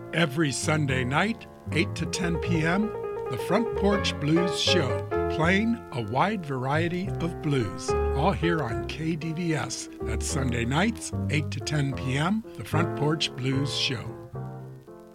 Every Sunday night, 8 to 10 p.m., the Front Porch Blues Show, playing a wide variety of blues, all here on KDVS. That's Sunday nights, 8 to 10 p.m., the Front Porch Blues Show.